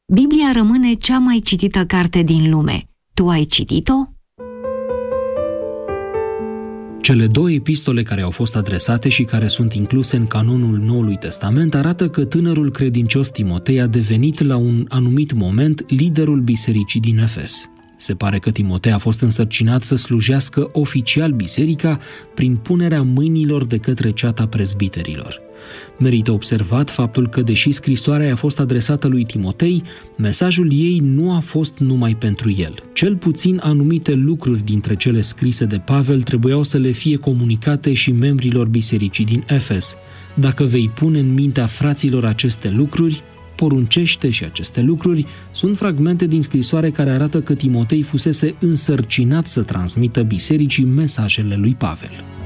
Biblia rămâne cea mai citită carte din lume. Tu ai citit-o? Cele două epistole care au fost adresate și care sunt incluse în canonul Noului Testament arată că tânărul credincios Timotei a devenit la un anumit moment liderul bisericii din Efes. Se pare că Timotei a fost însărcinat să slujească oficial biserica prin punerea mâinilor de către ceata prezbiterilor. Merită observat faptul că, deși scrisoarea a fost adresată lui Timotei, mesajul ei nu a fost numai pentru el. Cel puțin anumite lucruri dintre cele scrise de Pavel trebuiau să le fie comunicate și membrilor bisericii din Efes. Dacă vei pune în mintea fraților aceste lucruri, poruncește și aceste lucruri, sunt fragmente din scrisoare care arată că Timotei fusese însărcinat să transmită bisericii mesajele lui Pavel.